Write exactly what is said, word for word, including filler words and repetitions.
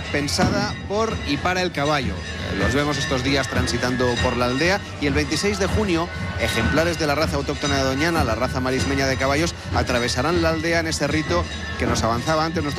pensada por y para el caballo. Los vemos estos días transitando por la aldea, y el veintiséis de junio ejemplares de la raza autóctona de Doñana, la raza marismeña de caballos, atravesarán la aldea en ese rito que nos avanzaba antes nuestro